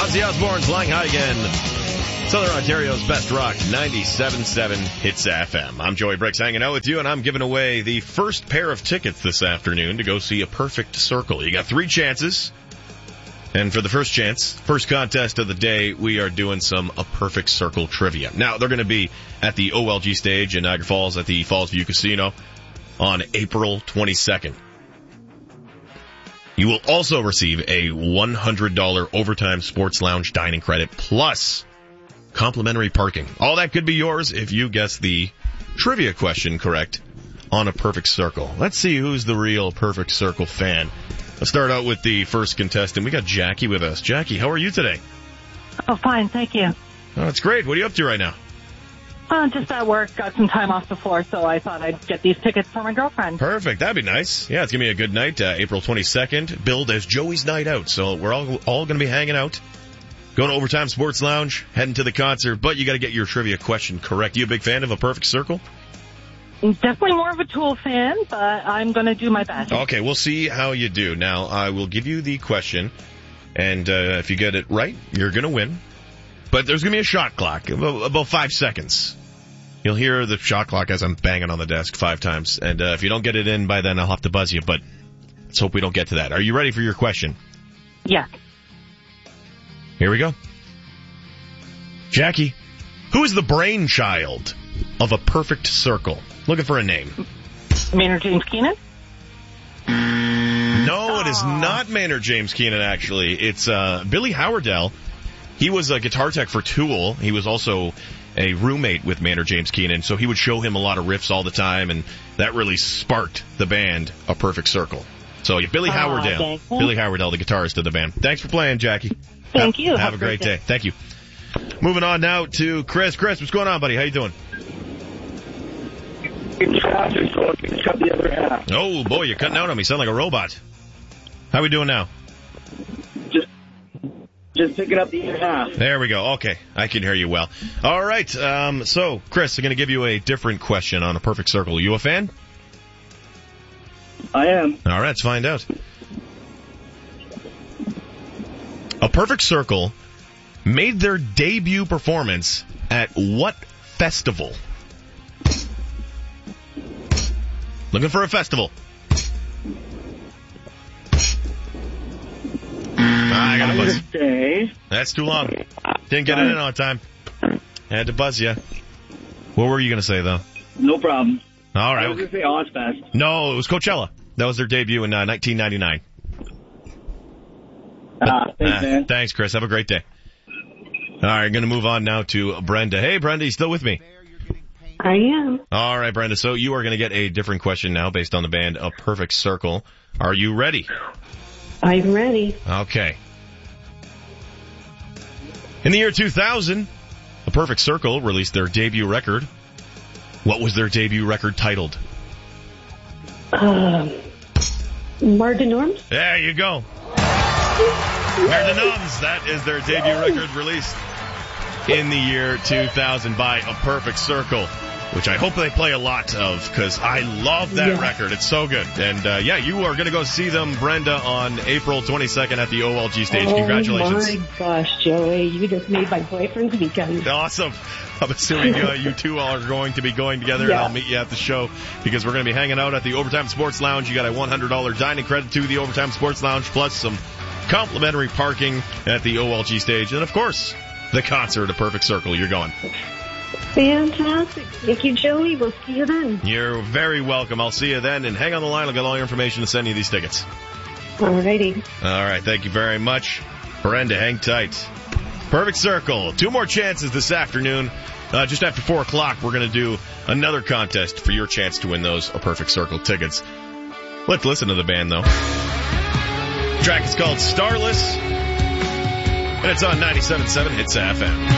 Ozzy Osbourne's Lying High Again. Southern Ontario's best rock, 97.7 Hits FM. I'm Joey Bricks hanging out with you, and I'm giving away the first pair of tickets this afternoon to go see A Perfect Circle. You got 3 chances. And for the first chance, first contest of the day, we are doing some A Perfect Circle trivia. Now, they're going to be at the OLG stage in Niagara Falls at the Falls View Casino on April 22nd. You will also receive a $100 Overtime Sports Lounge dining credit plus complimentary parking. All that could be yours if you guess the trivia question correct on A Perfect Circle. Let's see who's the real Perfect Circle fan. Let's start out with the first contestant. We got Jackie with us. Jackie, how are you today? Oh, fine, thank you. Oh, that's great. What are you up to right now? Just at work, got some time off before, so I thought I'd get these tickets for my girlfriend. Perfect. That'd be nice. Yeah, it's going to be a good night. April 22nd, billed as Joey's Night Out. So we're all going to be hanging out, going to Overtime Sports Lounge, heading to the concert, but you got to get your trivia question correct. You a big fan of A Perfect Circle? Definitely more of a Tool fan, but I'm going to do my best. Okay, we'll see how you do. Now, I will give you the question, and if you get it right, you're going to win. But there's going to be a shot clock, about 5 seconds. You'll hear the shot clock as I'm banging on the desk 5 times. And if you don't get it in by then, I'll have to buzz you. But let's hope we don't get to that. Are you ready for your question? Yeah. Here we go. Jackie, who is the brainchild of A Perfect Circle? Looking for a name. Maynard James Keenan? No, it is not Maynard James Keenan, actually. It's Billy Howerdel. He was a guitar tech for Tool. He was also a roommate with Maynard James Keenan, so he would show him a lot of riffs all the time, and that really sparked the band A Perfect Circle. So, yeah, Billy Howerdel. Billy Howerdel, the guitarist of the band. Thanks for playing, Jackie. Thank you. Have a great day. Thank you. Moving on now to Chris. Chris, what's going on, buddy? How you doing? Traffic, so I can cut the other half. Oh, boy, you're cutting out on me. Sound like a robot. How we doing now? Just picking up the other half. There we go. Okay, I can hear you well. All right, so, Chris, I'm going to give you a different question on A Perfect Circle. Are you a fan? I am. All right, let's find out. A Perfect Circle made their debut performance at what festival? Looking for a festival. I got a buzz. That's too long. Didn't get it in on time. Had to buzz you. What were you going to say, though? No problem. All right. I was going to say Ozfest. No, it was Coachella. That was their debut in 1999. Thanks, man. Thanks, Chris. Have a great day. All right, going to move on now to Brenda. Hey, Brenda, you still with me? I am. All right, Brenda. So you are going to get a different question now based on the band A Perfect Circle. Are you ready? I'm ready. Okay. In the year 2000, A Perfect Circle released their debut record. What was their debut record titled? Martin Norms? There you go. Martin Norms. That is their debut record released in the year 2000 by A Perfect Circle, which I hope they play a lot of because I love that record. It's so good. And, you are going to go see them, Brenda, on April 22nd at the OLG stage. Congratulations. Oh, my gosh, Joey. You just made my boyfriend's weekend. Awesome. I'm assuming you two are going to be going together, and I'll meet you at the show because we're going to be hanging out at the Overtime Sports Lounge. You got a $100 dining credit to the Overtime Sports Lounge, plus some complimentary parking at the OLG stage. And, of course, the concert, A Perfect Circle. You're going. Fantastic. Thank you, Joey. We'll see you then. You're very welcome. I'll see you then. And hang on the line. I'll get all your information to send you these tickets. Alrighty. All right. Thank you very much. Brenda, hang tight. Perfect Circle. 2 more chances this afternoon. Just after 4 o'clock, we're going to do another contest for your chance to win those A Perfect Circle tickets. Let's listen to the band, though. The track is called Starless, and it's on 97.7 Hits FM.